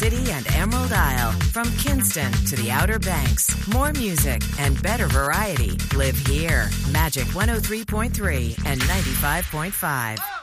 City and Emerald Isle. From Kinston to the Outer Banks. More music and better variety live here. Magic 103.3 and 95.5.